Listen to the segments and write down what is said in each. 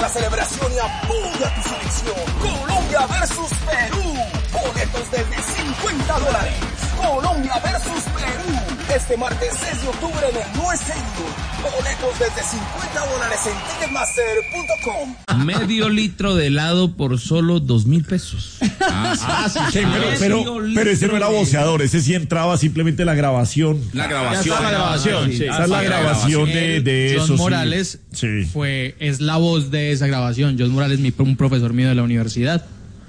la celebración y apoya tu selección. Colombia versus Perú. Boletos desde $50. Colombia versus Perú. Este martes 6 de octubre en el No Stadium. Boletos desde $50 en Ticketmaster.com. Medio litro de helado por solo 2,000 pesos. Sí, pero ese no era voceador, ese sí entraba simplemente la grabación. La grabación. Esa es la grabación de eso. John Morales es la voz de esa grabación. John Morales, un profesor mío de la universidad.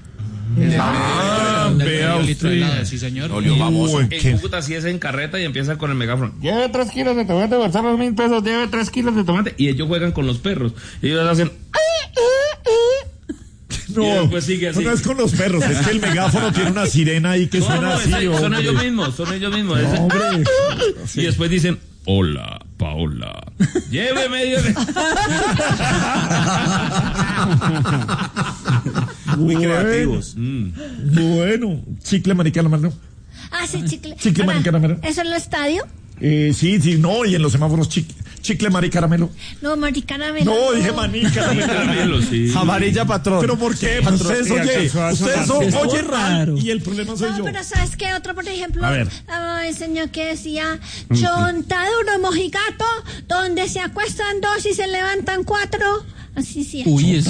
Vea usted. Sí, señor. En Cúcuta sí es en carreta y empieza con el megáfono. Lleve 3 kilos de tomate por solo 1,000 pesos. Lleve 3 kilos de tomate. Y ellos juegan con los perros. Y ellos hacen... No, sigue así. No es con los perros, es que el megáfono tiene una sirena ahí que suena así. Son ellos mismos. No, hombre. Y después dicen, hola, Paola. Lleve medio... Muy creativos. Bueno, chicle, marica, mano. Ah, sí, chicle. Chicle, marica, caramelo. ¿Eso en el estadio? Sí, no, y en los semáforos chicle, maní, caramelo. No, maní, caramelo. No, dije maní, caramelo. Sí. Amarilla, patrón. ¿Pero por qué? Ustedes oyen raro y el problema soy yo. No, pero ¿sabes qué? Otro, por ejemplo, a ver. Enseñó que decía chontaduro mojigato, donde se acuestan 2 y se levantan 4. Así sí. Uy, eso.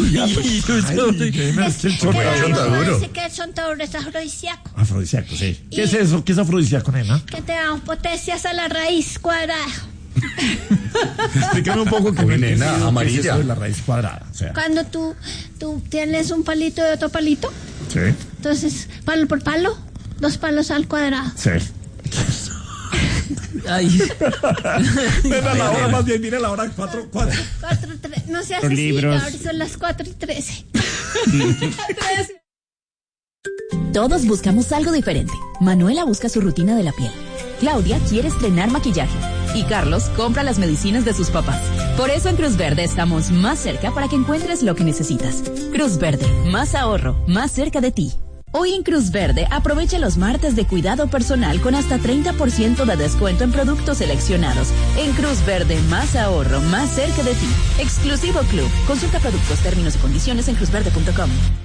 Parece que el chontaduro es afrodisíaco. Afrodisíaco, sí. ¿Qué es eso? ¿Qué es afrodisíaco, nena? Que te da potencias a la raíz cuadrada. Explícame un poco que nena, amarilla. ¿Qué es eso de la raíz cuadrada? O sea. Cuando tú tienes un palito y otro palito. Sí. Entonces, palo por palo, 2 palos al cuadrado. Sí. Ay. Mira la hora, más bien, mira la hora 4. No seas así, ahora son las 4:13. Todos buscamos algo diferente. Manuela busca su rutina de la piel. Claudia quiere estrenar maquillaje. Y Carlos compra las medicinas de sus papás. Por eso en Cruz Verde estamos más cerca para que encuentres lo que necesitas. Cruz Verde, más ahorro, más cerca de ti. Hoy en Cruz Verde aprovecha los martes de cuidado personal con hasta 30% de descuento en productos seleccionados. En Cruz Verde, más ahorro, más cerca de ti. Exclusivo Club. Consulta productos, términos y condiciones en cruzverde.com.